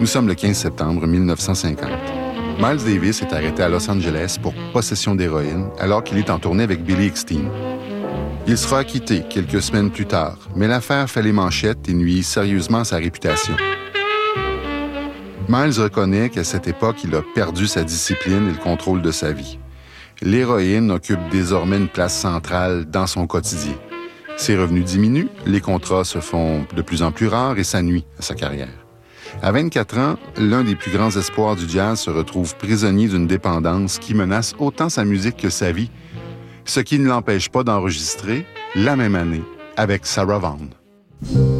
Nous sommes le 15 septembre 1950. Miles Davis est arrêté à Los Angeles pour possession d'héroïne alors qu'il est en tournée avec Billy Eckstine. Il sera acquitté quelques semaines plus tard, mais l'affaire fait les manchettes et nuit sérieusement à sa réputation. Miles reconnaît qu'à cette époque, il a perdu sa discipline et le contrôle de sa vie. L'héroïne occupe désormais une place centrale dans son quotidien. Ses revenus diminuent, les contrats se font de plus en plus rares et ça nuit à sa carrière. À 24 ans, l'un des plus grands espoirs du jazz se retrouve prisonnier d'une dépendance qui menace autant sa musique que sa vie, ce qui ne l'empêche pas d'enregistrer la même année avec Sarah Vaughan.